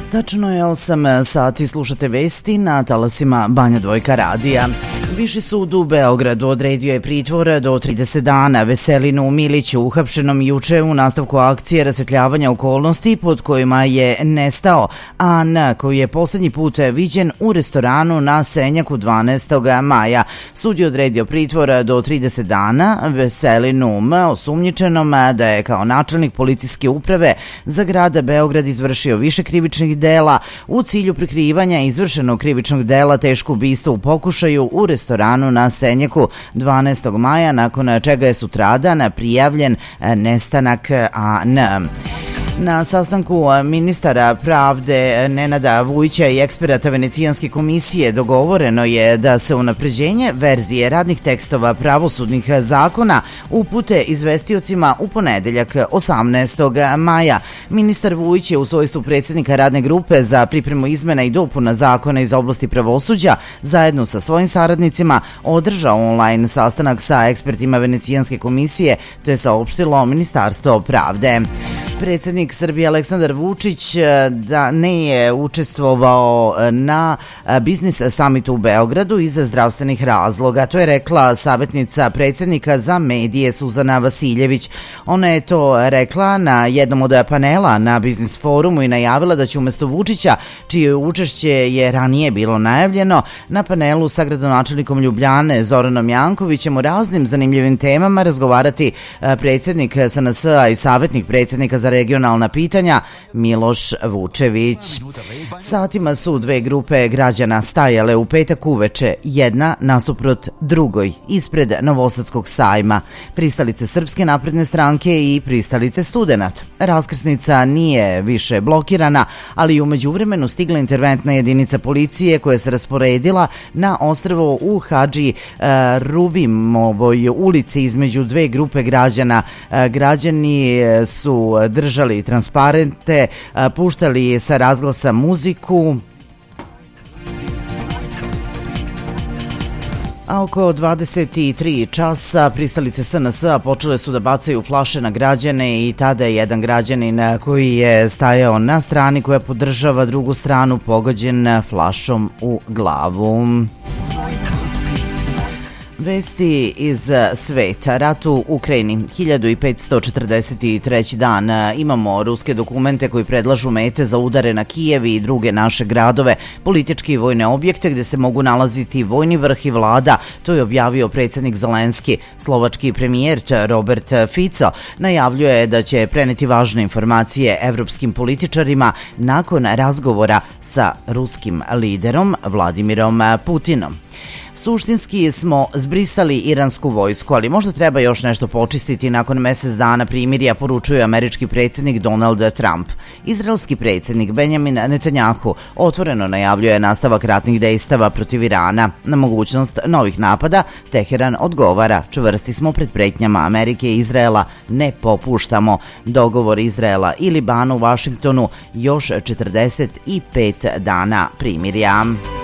Tačno je 8 sati, slušate vesti na talasima Banja Dvojka radija. Viši sud u Beogradu odredio je pritvor do 30 dana Veselinu Miliću, uhapšenom juče u nastavku akcije rasvetljavanja okolnosti pod kojima je nestao, a koji je poslednji put viđen u restoranu na Senjaku 12. maja. Sud je odredio pritvor do 30 dana Veselinu osumnjičenom da je kao načelnik policijske uprave za grad Beograd izvršio više krivičnih dela u cilju prikrivanja izvršenog krivičnog dela teško ubistvo u pokušaju u restoranu na Senjaku 12. maja, nakon čega je sutradan prijavljen nestanak AN. Na sastanku ministara pravde Nenada Vujića i eksperata Venecijanske komisije dogovoreno je da se unapređenje verzije radnih tekstova pravosudnih zakona upute izvestiocima u ponedeljak 18. maja. Ministar Vujić je u svojstvu predsjednika radne grupe za pripremu izmena i dopuna zakona iz oblasti pravosuđa zajedno sa svojim saradnicima održao online sastanak sa ekspertima Venecijanske komisije, to je saopštilo Ministarstvo pravde. Predsjednik Srbije Aleksandar Vučić da nije učestvovao na biznis summitu u Beogradu iz zdravstvenih razloga. To je rekla savjetnica predsjednika za medije Suzana Vasiljević. Ona je to rekla na jednom od panela na biznis forumu i najavila da će umjesto Vučića, čije učešće je ranije bilo najavljeno, na panelu sa gradonačelnikom Ljubljane Zoranom Jankovićem o raznim zanimljivim temama razgovarati predsjednik SNS-a i savjetnik predsjednika za regionalna pitanja Miloš Vučević. Satima su dve grupe građana stajale u petak uveče, jedna nasuprot drugoj, ispred Novosadskog sajma, pristalice Srpske napredne stranke i pristalice Studenat. Raskrsnica nije više blokirana, ali u međuvremenu stigla interventna jedinica policije koja se rasporedila na ostrvo u Hadži Ruvimovoj ulici između dve grupe građana. Građani su držali transparente, puštali sa razglasa muziku, a oko 23 časa pristalice SNS-a počele su da bacaju flaše na građane i tada je jedan građanin koji je stajao na strani koja podržava drugu stranu pogođen flašom u glavu. Vesti iz sveta. Rat u Ukrajini, 1543. dan. Imamo ruske dokumente koji predlažu mete za udare na Kijev i druge naše gradove, političke i vojne objekte gde se mogu nalaziti vojni vrh i vlada. To je objavio predsjednik Zelenski. Slovački premijer Robert Fico najavljuje da će preneti važne informacije evropskim političarima nakon razgovora sa ruskim liderom Vladimirom Putinom. Suštinski smo zbrisali iransku vojsku, ali možda treba još nešto počistiti nakon mjesec dana primirja, poručuje američki predsjednik Donald Trump. Izraelski predsjednik Benjamin Netanjahu otvoreno najavljuje nastavak ratnih dejstava protiv Irana. Na mogućnost novih napada Teheran odgovara: čvrsti smo pred pretnjama Amerike i Izraela, ne popuštamo. Dogovor Izraela i Libana u Vašingtonu, još 45 dana primirja.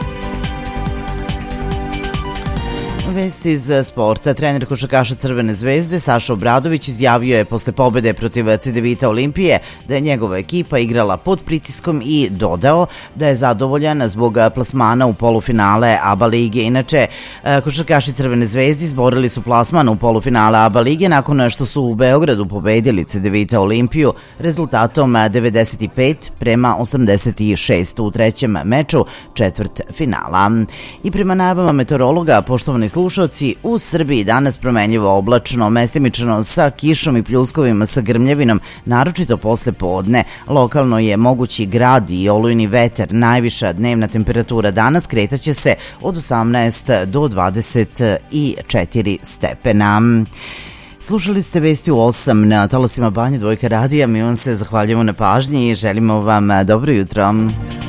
Vesti iz sporta. Trener košarkaša Crvene zvezde Saša Obradović izjavio je posle pobede protiv CDVita Olimpije da je njegova ekipa igrala pod pritiskom i dodao da je zadovoljan zbog plasmana u polufinale ABA lige. Inače, košarkaši Crvene zvezde izborili su plasman u polufinale ABA lige nakon što su u Beogradu pobedili CDVita Olimpiju rezultatom 95-86 u trećem meču četvrt finala. I prema najavama meteorologa, poštovani slušalci, u Srbiji danas promenljivo oblačno, mestimično sa kišom i pljuskovima sa grmljavinom, naročito posle podne. Lokalno je mogući grad i olujni vetar. Najviša dnevna temperatura danas kretaće se od 18 do 24 stepena. Slušali ste vesti u 8 na talasima Banja Dvojka radija. Mi vam se zahvaljujemo na pažnji i želimo vam dobro jutro.